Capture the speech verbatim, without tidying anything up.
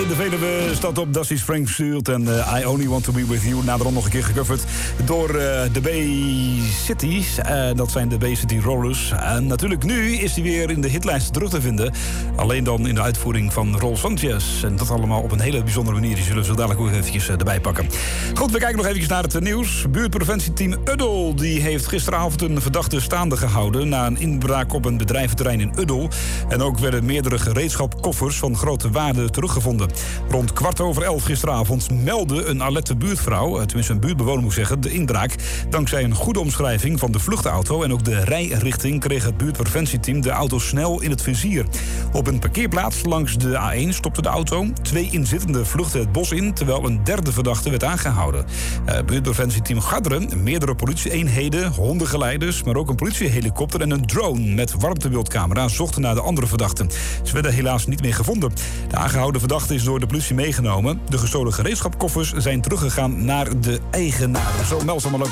de Veluwe staat op Dusty Springfield en uh, I Only Want To Be With You. Naderom nog een keer gecoverd door uh, de B-Cities. Uh, dat zijn de B-City Rollers. En natuurlijk nu is hij weer in de hitlijst terug te vinden. Alleen dan in de uitvoering van Rol Sanchez. En dat allemaal op een hele bijzondere manier. Die zullen we zo dadelijk ook eventjes uh, erbij pakken. Goed, we kijken nog eventjes naar het uh, nieuws. Buurtpreventieteam Uddel die heeft gisteravond een verdachte staande gehouden na een inbraak op een bedrijventerrein in Uddel. En ook werden meerdere gereedschapkoffers van grote waarde teruggevonden. Rond kwart over elf gisteravond meldde een alerte buurtvrouw, tenminste een buurtbewoner moet zeggen, de inbraak. Dankzij een goede omschrijving van de vluchtauto en ook de rijrichting kreeg het buurtpreventieteam de auto snel in het vizier. Op een parkeerplaats langs de A één stopte de auto. Twee inzittenden vluchtten het bos in, terwijl een derde verdachte werd aangehouden. Uh, buurtpreventieteam Garderen, meerdere politieeenheden, hondengeleiders, maar ook een politiehelikopter en een drone met warmtebeeldcamera zochten naar de andere verdachten. Ze werden helaas niet meer gevonden. De aangehouden verdachte is door de politie meegenomen. De gestolen gereedschapkoffers zijn teruggegaan naar de eigenaar. Zo meldt allemaal